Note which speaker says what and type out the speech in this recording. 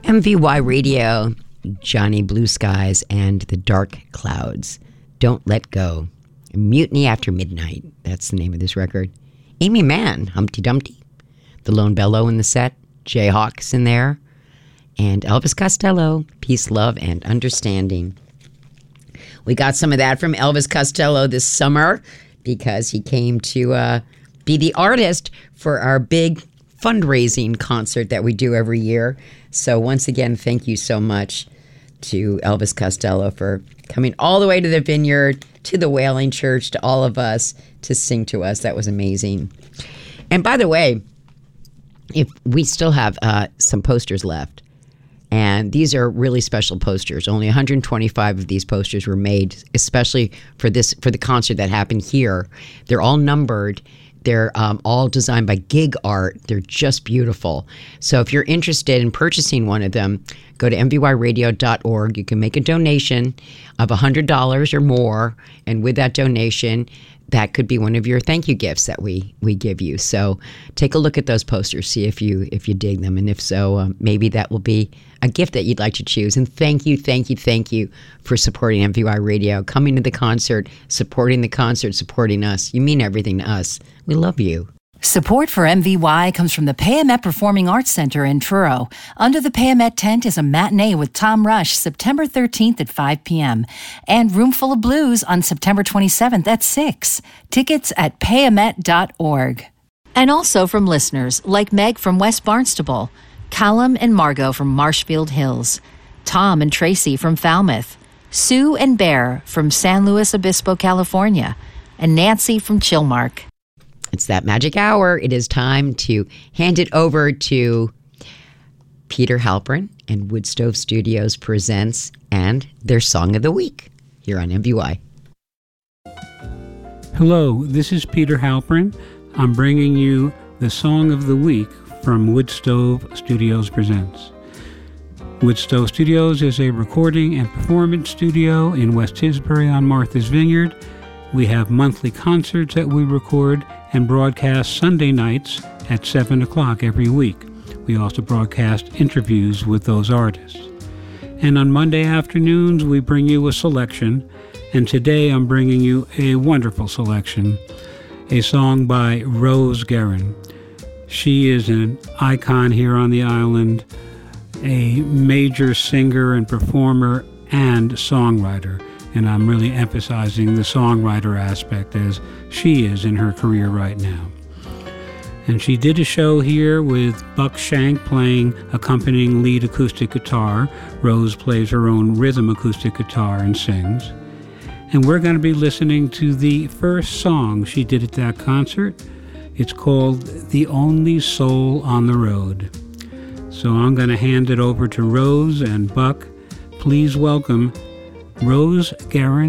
Speaker 1: MVY Radio, Johnny Blue Skies and the Dark Clouds. Don't Let Go. Mutiny After Midnight. That's the name of this record. Amy Mann, Humpty Dumpty. The Lone Bellow in the set. Jayhawk's in there. And Elvis Costello, Peace, Love, and Understanding. We got some of that from Elvis Costello this summer because he came to be the artist for our big fundraising concert that we do every year. So once again, thank you so much to Elvis Costello for coming all the way to the Vineyard, to the Wailing Church, to all of us to sing to us. That was amazing. And by the way, if we still have some posters left, and these are really special posters. Only 125 of these posters were made, especially for the concert that happened here. They're all numbered. They're all designed by Gig Art. They're just beautiful. So if you're interested in purchasing one of them, go to mvyradio.org. You can make a donation of $100 or more, and with that donation, that could be one of your thank you gifts that we give you. So take a look at those posters, see if you dig them, and if so, maybe that will be a gift that you'd like to choose. And thank you for supporting MVY Radio, coming to the concert, supporting us. You mean everything to us. We love you.
Speaker 2: Support for MVY comes from the Payamet Performing Arts Center in Truro. Under the Payamet tent is a matinee with Tom Rush, September 13th at 5 p.m. and Roomful of Blues on September 27th at 6. Tickets at payamet.org. And also from listeners like Meg from West Barnstable, Callum and Margot from Marshfield Hills, Tom and Tracy from Falmouth, Sue and Bear from San Luis Obispo, California, and Nancy from Chilmark.
Speaker 1: It's that magic hour. It is time to hand it over to Peter Halpern and Woodstove Studios presents and their Song of the Week here on MVY.
Speaker 3: Hello, this is Peter Halpern. I'm bringing you the Song of the Week from Woodstove Studios presents. Woodstove Studios is a recording and performance studio in West Tisbury on Martha's Vineyard. We have monthly concerts that we record and broadcast Sunday nights at 7 o'clock every week. We also broadcast interviews with those artists. And on Monday afternoons, we bring you a selection. And today I'm bringing you a wonderful selection, a song by Rose Guerin. She is an icon here on the island, a major singer and performer and songwriter. And I'm really emphasizing the songwriter aspect as she is in her career right now. And she did a show here with Buck Shank playing accompanying lead acoustic guitar. Rose plays her own rhythm acoustic guitar and sings. And we're going to be listening to the first song she did at that concert. It's called The Only Soul on the Road. So I'm going to hand it over to Rose and Buck. Please welcome Rose Guerin